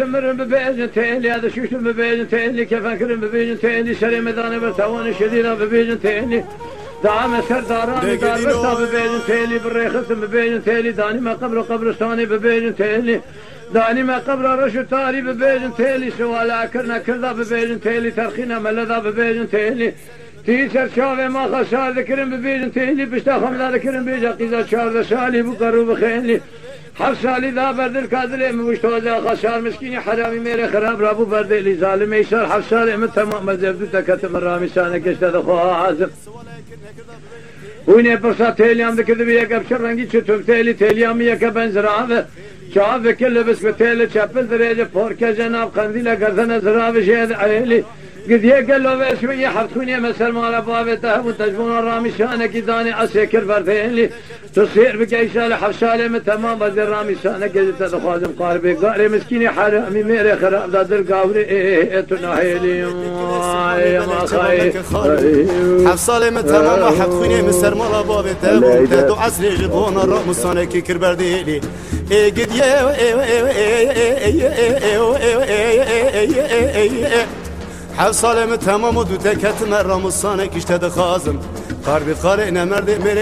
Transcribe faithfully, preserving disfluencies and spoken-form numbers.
مرن ببيجن تيلي هذا شوش ببيجن تيلي كيف أكرم ببيجن تيلي شري مداني برتوان شديدة ببيجن تيلي دعم سرداران دار برتا ببيجن تيلي بالريخت ببيجن تيلي داني ما قبر قبرستاني ببيجن تيلي داني ما قبر رشو تاري ببيجن تيلي سوالا كرنا كردا ببيجن تيلي ترخينا ملذا ببيجن تيلي تيسر شافي ما خسار ذكرن ببيجن تيلي بشتا خمدا ذكرن بيجا قيزا شار شالي بقرو بخيلي حفصالي ذا برد الكادر مشتوزا خسار مسكيني حرامي ميري خراب رابو برد اللي ظالم يسار حفصالي من تمام مزبدو تكتم الرامي سانك اشتد خوها عازم ويني برصا تيليام ذكر بيك ابشر رنگي چتوب تيلي تيليام يك بنزراوه شاف كل بس بتيل چپل درجه پورك جناب قنديل گردن زراوه شهد عيلي قد يقل له شويه حفتوني مسل مال بابته وتجبون الرامي شانك داني اسكر برديلي تصير بكيشال حفصالي من تمام بدر رامي شانك قد تخازم قاربي قاري مسكيني حرامي ميري خراب دادر قاوري ايه تناهيلي يا ما خاي حفصالي من تمام حفتوني مسل مال بابته وتدو عسري جبون الرامي شانك كر برديلي ايه قد يا حفصالي من تمام ودو تكت مرة مصانك اشتد خازم قاربي قارئنا مرد